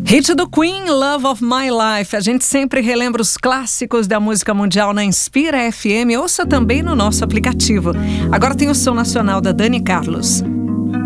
Hit do Queen, Love of My Life. A gente sempre relembra os clássicos da música mundial na Inspira FM. Ouça também no nosso aplicativo. Agora tem o som nacional da Dani Carlos.